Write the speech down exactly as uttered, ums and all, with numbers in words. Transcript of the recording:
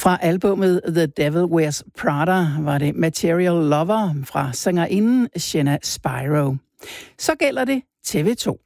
Fra albummet The Devil Wears Prada var det Material Lover fra sangerinden Shenna Spyro. Så gælder det T V to.